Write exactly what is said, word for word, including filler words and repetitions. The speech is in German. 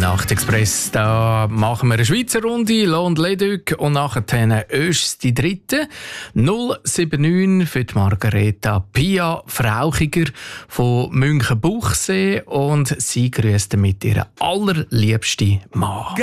Nachtexpress, da machen wir eine Schweizer Runde, Lohn Leduc und nachher Öst die dritte. null sieben neun für die Margareta Pia Frauchiger von Münchenbuchsee und sie grüßt mit ihrem allerliebsten Mann.